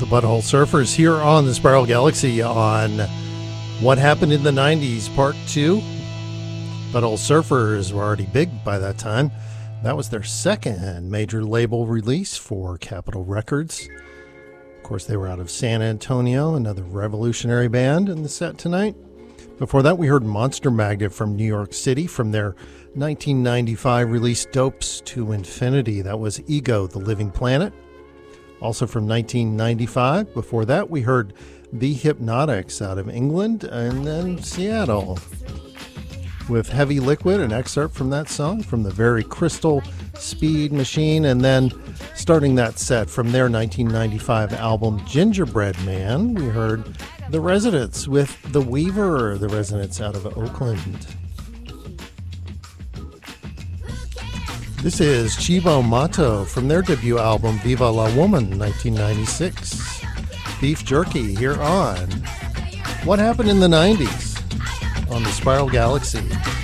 The Butthole Surfers here on the Spiral Galaxy on What Happened in the 90s, Part 2. Butthole Surfers were already big by that time. That was their second major label release for Capitol Records. Of course, they were out of San Antonio, another revolutionary band in the set tonight. Before that, we heard Monster Magnet from New York City from their 1995 release Dopes to Infinity. That was Ego, the Living Planet. Also from 1995. Before that, we heard The Hypnotics out of England and then Seattle with Heavy Liquid, an excerpt from that song from the very Crystal Speed Machine. And then starting that set from their 1995 album Gingerbread Man, we heard The Residents with The Weaver, The Residents out of Oakland. This is Chivo Mato from their debut album Viva la Woman, 1996. Beef Jerky here on What Happened in the 90s on the Spiral Galaxy.